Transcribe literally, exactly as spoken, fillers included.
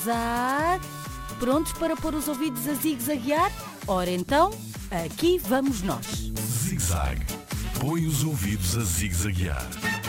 zig-zag. Prontos para pôr os ouvidos a zigue-zaguear? Ora então, aqui vamos nós. Zig-Zag. Põe os ouvidos a zigue-zaguear.